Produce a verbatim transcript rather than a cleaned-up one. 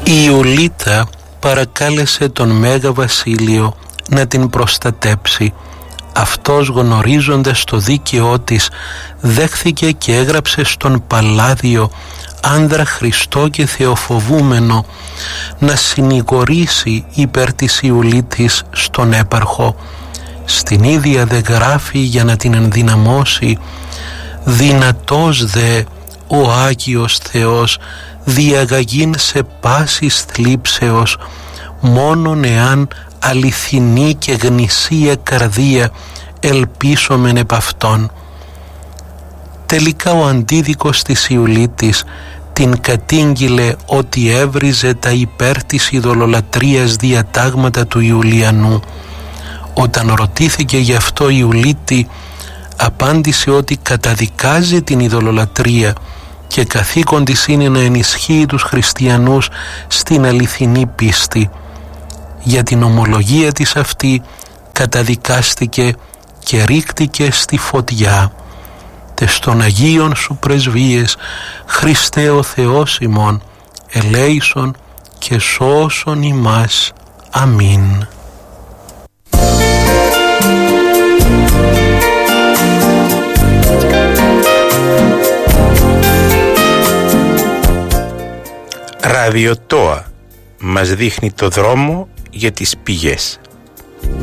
Η Ιουλίτα παρακάλεσε τον Μέγα Βασίλειο να την προστατέψει. Αυτός, γνωρίζοντας το δίκαιό της, δέχθηκε και έγραψε στον Παλάδιο, άνδρα Χριστό και θεοφοβούμενο, να συνηγορήσει υπέρ της Ιουλίτης στον έπαρχο. Στην ίδια δε γράφει για να την ενδυναμώσει: «Δυνατός δε ο Άγιος Θεός διαγαγήν σε πάσης θλίψεως, μόνον εάν αληθινή και γνησία καρδία ελπίσομεν επ' αυτόν». Τελικά ο αντίδικος της Ιουλίτης την κατήγγειλε ότι έβριζε τα υπέρ της ειδωλολατρίας διατάγματα του Ιουλιανού. Όταν ρωτήθηκε γι' αυτό η Ιουλίτη, απάντησε ότι καταδικάζει την ειδωλολατρία και καθήκον της είναι να ενισχύει τους χριστιανούς στην αληθινή πίστη. Για την ομολογία της αυτή καταδικάστηκε και ρίχτηκε στη φωτιά. Τες των Αγίων σου πρεσβείες, Χριστέ ο Θεός ημών, ελέησον και σώσον ημάς. Αμήν. Ραδιοτόα μας δείχνει το δρόμο για τις πηγές.